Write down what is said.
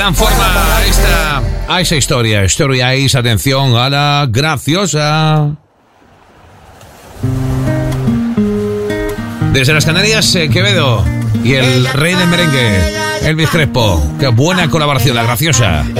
dan forma a esa historia. Story Eyes, atención a la graciosa. Desde las Canarias, Quevedo y el rey del merengue, Elvis Crespo. Qué buena colaboración, la graciosa.